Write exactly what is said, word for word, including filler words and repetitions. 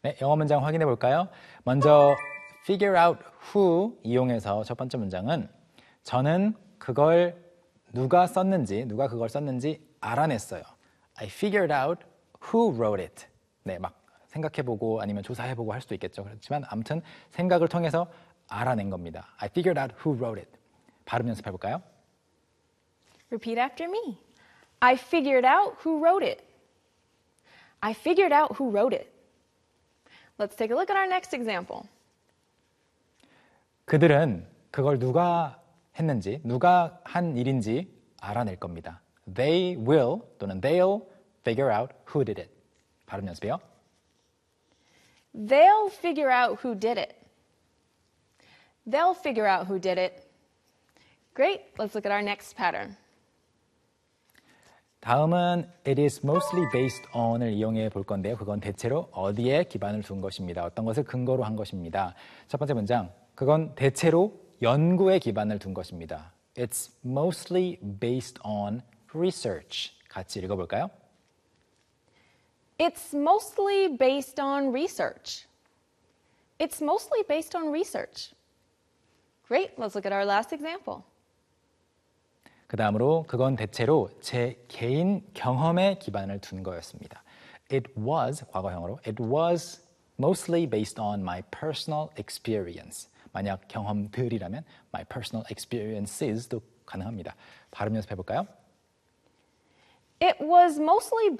네, 영어 문장 확인해 볼까요? 먼저 figure out who 이용해서 첫 번째 문장은 저는 그걸 누가 썼는지, 누가 그걸 썼는지 알아냈어요. I figured out who wrote it. 네, 막 생각해보고 아니면 조사해보고 할 수도 있겠죠. 그렇지만 아무튼 생각을 통해서 알아낸 겁니다. I figured out who wrote it. 발음 연습해 볼까요? Repeat after me. I figured out who wrote it. I figured out who wrote it. Let's take a look at our next example. 그들은 그걸 누가 했는지, 누가 한 일인지 알아낼 겁니다. They will 또는 they'll figure out who did it. 발음 연습해요. They'll figure out who did it. They'll figure out who did it. Great. Let's look at our next pattern. 다음은 it is mostly based on을 이용해 볼 건데요. 그건 대체로 어디에 기반을 둔 것입니다. 어떤 것을 근거로 한 것입니다. 첫 번째 문장, 그건 대체로 연구에 기반을 둔 것입니다. It's mostly based on research. 같이 읽어볼까요? It's mostly based on research. It's mostly based on research. Great. Let's look at our last example. 그 다음으로 그건 대체로 제 개인 경험에 기반을 둔 거였습니다. It was, 과거형으로, it was mostly based on my personal experience. 만약 경험들이라면 my personal experiences도 가능합니다. 발음 연습해 볼까요? It was mostly